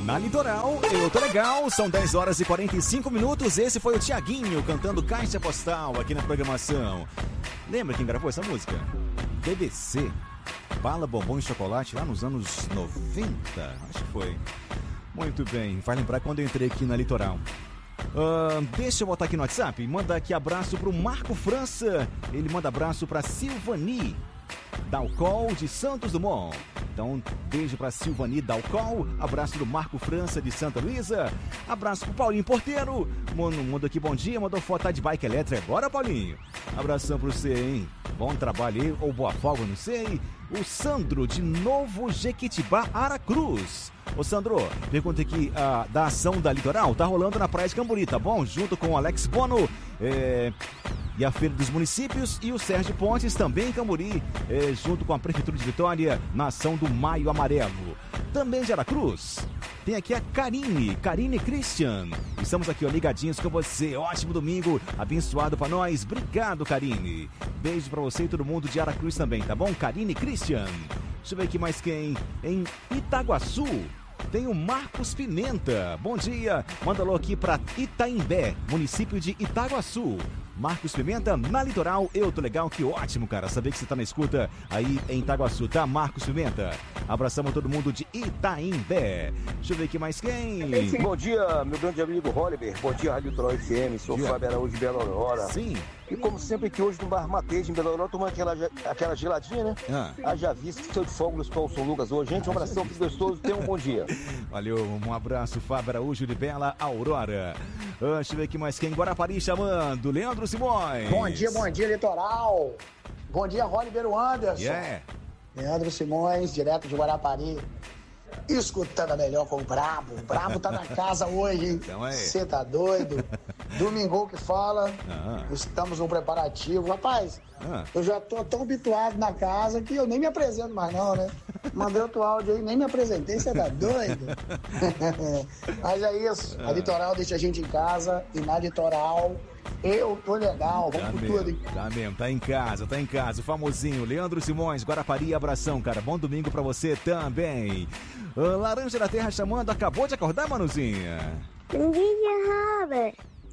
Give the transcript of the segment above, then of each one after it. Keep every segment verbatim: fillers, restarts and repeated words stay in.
na Litoral, eu tô legal, são dez horas e quarenta e cinco minutos, esse foi o Thiaguinho cantando Caixa Postal aqui na programação. Lembra quem gravou essa música? B B C, Bala, Bombom e Chocolate, lá nos anos noventa, acho que foi. Muito bem, vai lembrar quando eu entrei aqui na Litoral. Uh, deixa eu botar aqui no WhatsApp, manda aqui abraço pro Marco França, ele manda abraço pra Silvani Dalcol de Santos Dumont. Então, beijo pra Silvani Dalcol, abraço do Marco França de Santa Luísa, abraço pro Paulinho Porteiro, mano, manda aqui bom dia, mandou foto tá de bike elétrica, bora Paulinho, abração pro você, hein, bom trabalho aí, ou boa folga, não sei. O Sandro de Novo Jequitibá, Aracruz. Ô Sandro, pergunta aqui ah, da ação da Litoral, tá rolando na Praia de Camburi, tá bom? Junto com o Alex Bono é, e a Feira dos Municípios e o Sérgio Pontes também em Camburi, é, junto com a Prefeitura de Vitória, na ação do Maio Amarelo. Também de Aracruz, tem aqui a Karine, Karine Christian. Estamos aqui ó, ligadinhos com você, ótimo domingo, abençoado pra nós, obrigado Karine. Beijo pra você e todo mundo de Aracruz também, tá bom? Karine Christian. Deixa eu ver aqui mais quem. Em Itaguaçu, tem o Marcos Pimenta. Bom dia. Manda alô aqui para Itaimbé, município de Itaguaçu. Marcos Pimenta, na Litoral, eu tô legal, que ótimo, cara, saber que você tá na escuta aí em Itaguaçu, tá? Marcos Pimenta. Abraçamos todo mundo de Itaimbé. Deixa eu ver aqui mais quem. Bom dia, meu grande amigo Oliver. Bom dia, Rádio Litoral F M. Sou o Fábio Araújo de Bela Aurora. Sim. E como sempre aqui hoje no Bar Matejo, em Bela Aurora, tomando aquela, aquela geladinha, né? Ah. Haja vista que estou de fogo nos Paulo São Lucas hoje. Gente, um abração que gostoso. Tenha um bom dia. Valeu, um abraço, Fábio Araújo de Bela Aurora. Ah, deixa eu ver aqui mais quem. Guarapari chamando. Leandro Simões. Bom dia, bom dia, Litoral. Bom dia, Rólibeiro Anderson. Yeah. Leandro Simões, direto de Guarapari. Escutando a melhor com o Brabo. O Brabo tá na casa hoje, hein? Você tá doido? Domingão que fala. Ah. Estamos no preparativo. Rapaz, ah. eu já tô tão habituado na casa que eu nem me apresento mais não, né? Mandei outro áudio aí, nem me apresentei. Você tá doido? Mas é isso. A Litoral deixa a gente em casa. E na Litoral... eu tô legal, vamos tá por mesmo, tudo, hein? Tá mesmo, tá em casa, tá em casa. O famosinho Leandro Simões, Guarapari, abração, cara. Bom domingo pra você também. Uh, Laranja da Terra chamando, acabou de acordar, Manuzinha? Bom dia, Robert.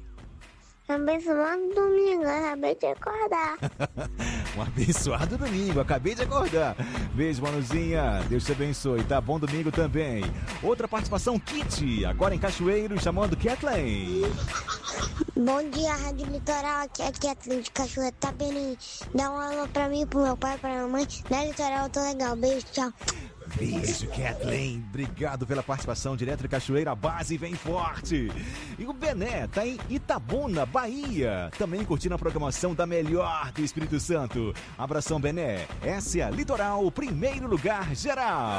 Abençoado domingo, acabei de acordar. Um abençoado domingo, acabei de acordar. Beijo, Manuzinha, Deus te abençoe, tá? Bom domingo também. Outra participação, Kitty, agora em Cachoeiro, chamando Kathleen. Bom dia, Rádio Litoral, aqui é a Kathleen de Cachoeiro, tá bem? Dá um alô pra mim, pro meu pai, pra minha mãe. Na Litoral eu tô legal, beijo, tchau. Beijo, Kathleen. Obrigado pela participação direto de Cachoeira. A base vem forte. E o Bené tá em Itabuna, Bahia. Também curtindo a programação da melhor do Espírito Santo. Abração, Bené. Essa é a Litoral, primeiro lugar geral.